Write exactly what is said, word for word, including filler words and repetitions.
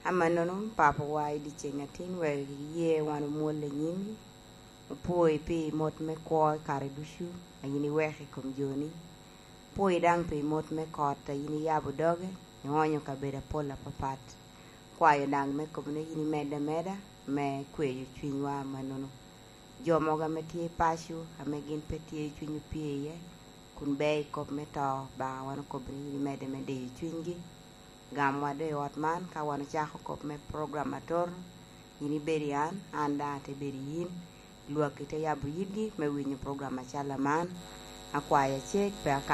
amanono papa wai di chengatin we ye wanu mole nyimi poi pe mot me ko kare dushu ayini wexe kom joni poi dang pe mot me kota yini yabu doge nyonyo kabeda pola papat kwayo dang me komne yini meda meda me kweyo chwinywa manono jomoga me tie pashu ame gin petie chwinyu pieye kun be kop me to ba wan ko yini meda mede chwingi gamwa de otman ka wan chako kop me programator yini berian anda te berin luak te yabu yidi me winyo programa chala man akwaya chek pe